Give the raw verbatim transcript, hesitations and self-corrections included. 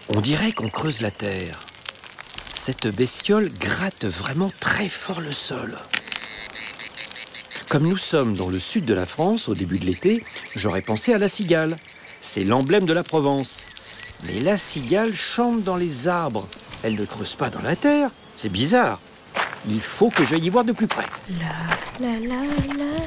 On dirait qu'on creuse la terre. Cette bestiole gratte vraiment très fort le sol. Comme nous sommes dans le sud de la France, au début de l'été, j'aurais pensé à la cigale. C'est l'emblème de la Provence. Mais la cigale chante dans les arbres. Elle ne creuse pas dans la terre. C'est bizarre. Il faut que j'aille y voir de plus près. La la la la